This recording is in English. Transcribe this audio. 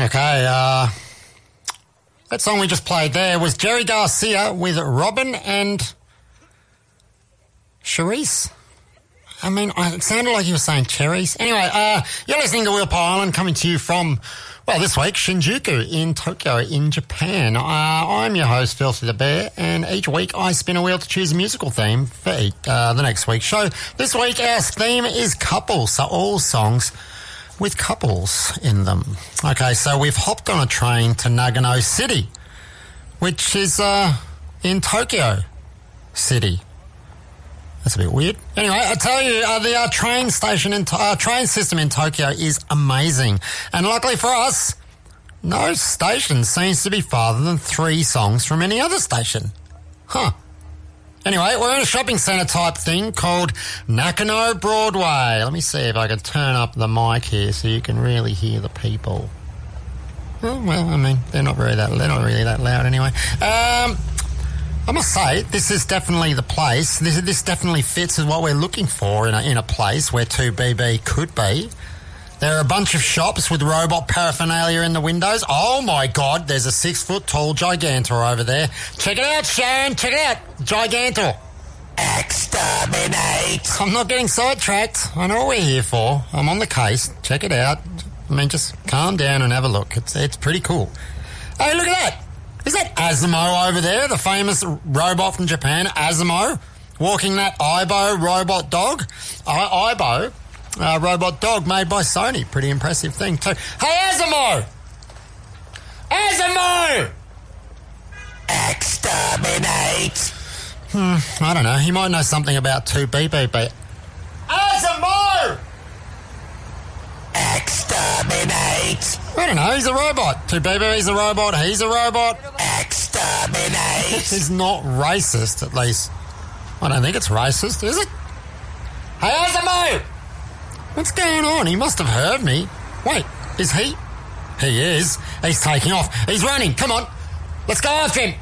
Okay, that song we just played there was Jerry Garcia with Robin and Charisse. I mean, it sounded like you were saying cherries. Anyway, you're listening to Wilpon Island, coming to you from, well, this week, Shinjuku in Tokyo in Japan. I'm your host, Filthy the Bear, and each week I spin a wheel to choose a musical theme for the next week's show. This week our theme is couples, so all songs with couples in them. Okay, so we've hopped on a train to Nagano City, which is in Tokyo City. That's a bit weird. Anyway, I tell you, the train system in Tokyo is amazing. And luckily for us, no station seems to be farther than 3 songs from any other station. Huh. Anyway, we're in a shopping centre type thing called Nakano Broadway. Let me see if I can turn up the mic here so you can really hear the people. Well, I mean, they're not really that loud anyway. I must say, this is definitely the place. This definitely fits with what we're looking for in a place where 2BB could be. There are a bunch of shops with robot paraphernalia in the windows. Oh my God, there's a 6-foot-tall Gigantor over there. Check it out, Sharon, check it out. Gigantor. Exterminate. I'm not getting sidetracked. I know what we're here for. I'm on the case. Check it out. I mean, just calm down and have a look. It's pretty cool. Hey, look at that. Is that Asimo over there, the famous robot from Japan, Asimo, walking that Aibo robot dog? Aibo, robot dog made by Sony. Pretty impressive thing too. Hey, Asimo! Asimo! Exterminate! I don't know. He might know something about 2BB. Asimo! Exterminate! I don't know, he's a robot. 2BB's a robot, he's a robot. Exterminate! He's not racist, at least. I don't think it's racist, is it? Hey, Asimo! What's going on? He must have heard me. Wait, is he? He is. He's taking off. He's running. Come on. Let's go after him.